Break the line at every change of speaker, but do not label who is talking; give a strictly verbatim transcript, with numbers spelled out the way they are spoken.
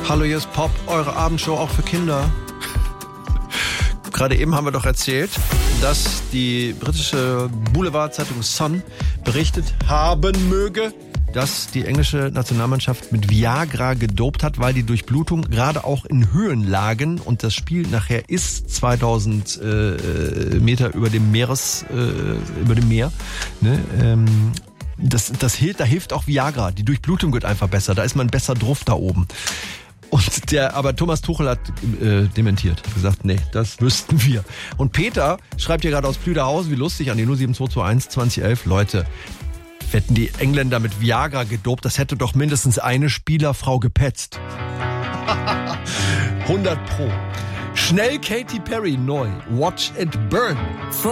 Hallo, hier ist Pop, eure Abendshow auch für Kinder. Gerade eben haben wir doch erzählt, dass die britische Boulevardzeitung Sun berichtet haben möge, dass die englische Nationalmannschaft mit Viagra gedopt hat, weil die Durchblutung gerade auch in Höhenlagen und das Spiel nachher ist zweitausend äh, Meter über dem Meeres, äh, über dem Meer, ne, ähm, das, das hilft, da hilft auch Viagra. Die Durchblutung wird einfach besser, da ist man besser drauf da oben. Und der, aber Thomas Tuchel hat äh, dementiert, gesagt, nee, das wüssten wir. Und Peter schreibt hier gerade aus Plüderhausen, wie lustig, an die null sieben zwei zwei eins zwanzig elf, Leute, hätten die Engländer mit Viagra gedopt, das hätte doch mindestens eine Spielerfrau gepetzt. hundert Pro. Schnell Katy Perry neu. Watch it burn.